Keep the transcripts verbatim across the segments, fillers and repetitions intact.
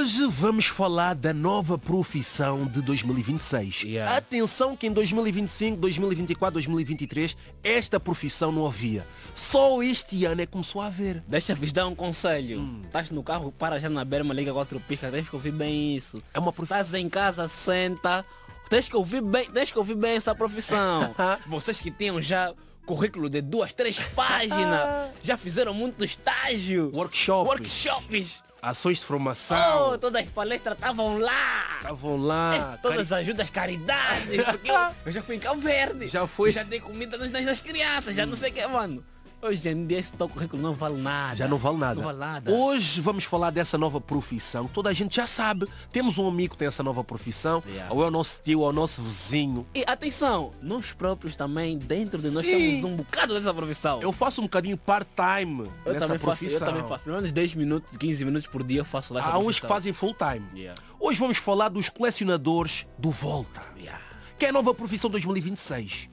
Hoje vamos falar da nova profissão de dois mil e vinte e seis. Yeah. Atenção que em dois mil e vinte e cinco, dois mil e vinte e quatro, dois mil e vinte e três esta profissão não havia. Só este ano é que começou a haver. Deixa-vos dar um conselho. Estás no carro, para já na berma, liga quatro piscas, tens que ouvir bem isso. É uma profissão. Estás em casa, senta, tens que ouvir bem, tens que ouvir bem essa profissão. Vocês que tinham já currículo de duas, três páginas, já fizeram muito estágio, Workshops, workshops, ações de formação. oh, todas as palestras estavam lá. Estavam lá. Todas as ajudas caridades, porque eu, eu já fui em Cabo Verde. Já foi. Já dei comida nas, nas crianças, já não sei o que, mano. Hoje em dia esse teu currículo não vale nada. Já não vale nada. Não vale nada. Hoje vamos falar dessa nova profissão. Toda a gente já sabe. Temos um amigo que tem essa nova profissão. Yeah. Ou é o nosso tio, ou é o nosso vizinho. E atenção, nós próprios também, dentro de nós, Sim. temos um bocado dessa profissão. Eu faço um bocadinho part-time Eu nessa também faço, profissão. eu também faço. Pelo menos dez minutos, quinze minutos por dia eu faço lá essa Há uns que profissão. fazem full-time. Yeah. Hoje vamos falar dos colecionadores do Volta. Yeah. Que é a nova profissão dois mil e vinte e seis.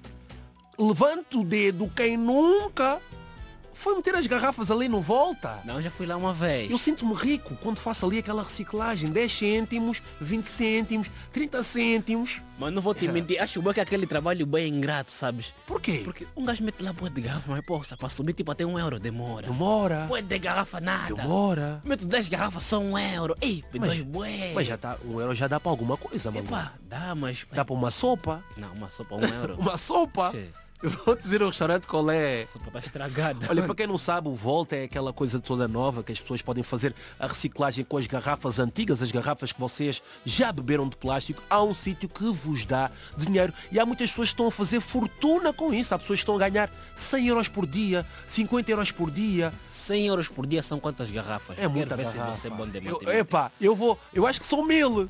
Levanta o dedo quem nunca foi meter as garrafas ali no Volta. Não, já fui lá uma vez. Eu sinto-me rico quando faço ali aquela reciclagem. dez cêntimos, vinte cêntimos, trinta cêntimos. Mas não vou te mentir, acho bem que aquele trabalho bem ingrato, sabes? Por quê? Porque um gajo mete lá boa de garrafa, mas poxa, para subir tipo até um euro demora. Demora. Boa de garrafa nada. Demora. Meto dez garrafas só um euro. Ei, me Mas- dói bué. Mas já tá, um euro já dá para alguma coisa, mano. Epa, dá, mas... Dá para uma sopa. Não, uma sopa um euro. Uma sopa. Che, Eu vou dizer ao restaurante qual é. a sopa tá estragada. Olha, para quem não sabe, o Volta é aquela coisa toda nova que as pessoas podem fazer a reciclagem com as garrafas antigas, as garrafas que vocês já beberam de plástico. Há um sítio que vos dá dinheiro e há muitas pessoas que estão a fazer fortuna com isso. Há pessoas que estão a ganhar cem euros por dia, cinquenta euros por dia. cem euros por dia são quantas garrafas? É muita Quero ver garrafa. se você é bom de Eu, matemática. epá, eu vou, eu acho que são mil.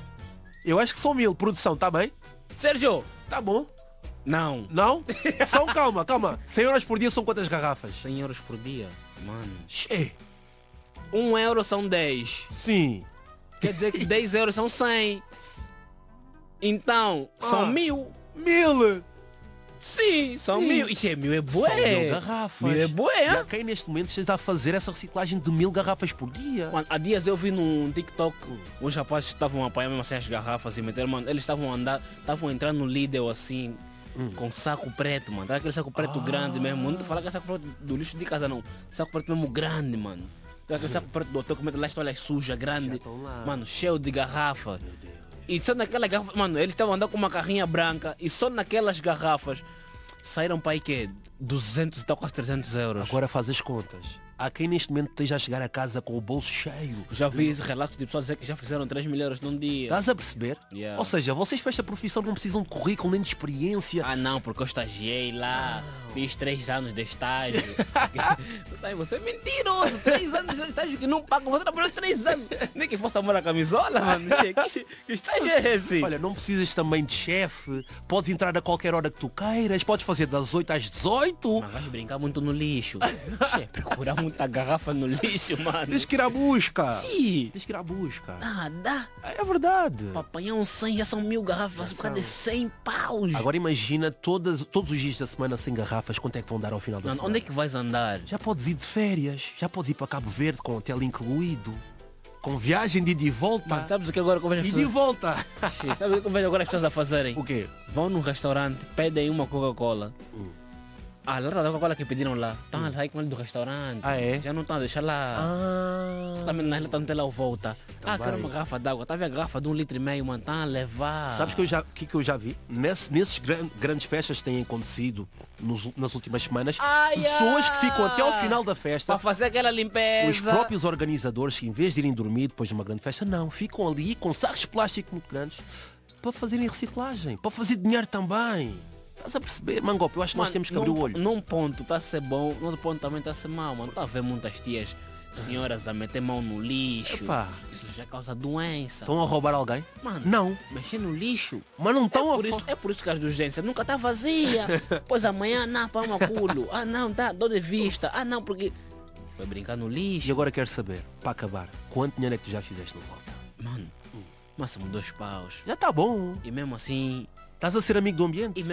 Eu acho que são mil. Produção, tá bem? Sérgio! Tá bom. Não. Não? São, calma, calma. cem euros por dia são quantas garrafas? cem euros por dia? Mano. Che, um euro são dez. sim. Quer dizer que dez euros são cem. Então, Ah. são mil. Mil. Sim, são Sim. mil. Ixi, mil é São mil bué. garrafas. Mil é E bué. há quem neste momento esteja a fazer essa reciclagem de mil garrafas por dia. Mano, há dias eu vi num TikTok uns rapazes estavam a apanhar mesmo assim as garrafas e meter, mano, eles estavam a andar, estavam a entrar no Lidl assim, com saco preto, mano. Tá aquele saco preto grande mesmo. Não tô falando que é saco preto do lixo de casa não. Saco preto mesmo grande, mano. Tá aquele saco preto do hotel que mete lá toalhas sujas, grande. tão lá. Mano, cheio de garrafa. E só naquela garrafa, mano, eles estavam andando com uma carrinha branca e só naquelas garrafas saíram para aí que duzentos e tal, quase trezentos euros. Agora faz as contas. Há quem neste momento esteja a chegar a casa com o bolso cheio. Já vi esses relatos de pessoas dizer que já fizeram três mil euros num dia. Estás a perceber? Yeah. Ou seja, vocês para esta profissão não precisam de currículo nem de experiência. Ah não, porque eu estagiei lá, fiz três anos de estágio. Ai, você é mentiroso, três anos de estágio que não pagam, você trabalhou três anos. Nem que fosse amor a camisola, mano. Que, que estágio é esse? Olha, não precisas também de chefe. Podes entrar a qualquer hora que tu queiras. Podes fazer das oito às dezoito. Mas vais brincar muito no lixo. Che, procurar muita garrafa no lixo, mano. Tens que ir à busca. Sim. Tens que ir à busca. Nada. É verdade. Para apanhar um cem já são mil garrafas, por causa de cem paus. Agora imagina todas, todos os dias da semana sem garrafas, quanto é que vão dar ao final da Mano, semana? onde é que vais andar? Já podes ir de férias, já podes ir para Cabo Verde com hotel incluído, com viagem de ida e volta. Mano, sabes o que agora que eu vejo as E de pessoas... volta. Che, sabe o que eu vejo agora as pessoas a fazerem? O quê? Vão num restaurante, pedem uma Coca-Cola. Hum. A lata da Coca-Cola que pediram lá, estão a sair com ele do restaurante. Ah, é? Já não estão a deixar lá. Ah, Também na estão até lá volta. Ah, Também. quero uma garrafa d'água. Tá vendo a garrafa de um litro e meio, mano? Tá a levar. sabes que eu já, que, que eu já vi? Nesse, nesses gran- grandes festas que têm acontecido nos- nas últimas semanas, Ai, pessoas que ai. ficam até ao final da Para festa, fazer aquela limpeza. os próprios organizadores, que em vez de irem dormir depois de uma grande festa, não, ficam ali com sacos de plástico muito grandes para fazerem reciclagem, para fazer dinheiro também. Estás a perceber, Mangope? Eu acho que nós Mano, temos que abrir num, o olho. Num ponto está a ser bom, no outro ponto também está a ser mau, mano. Está a ver muitas tias, senhoras a meter mão no lixo. Epá. Isso já causa doença. Estão a roubar alguém? Mano, Não, mexer no lixo. mas não estão É a por, isso, é por isso que as de urgência nunca tá vazia. Pois amanhã, não, para um culo. Ah, não, dá dor de vista. Ah, não, porque... Foi brincar no E lixo. agora quero saber, para acabar, quanto dinheiro é que tu já fizeste no Volta? Mano, máximo dois paus. Já está bom. E mesmo assim... Estás a ser amigo do ambiente? E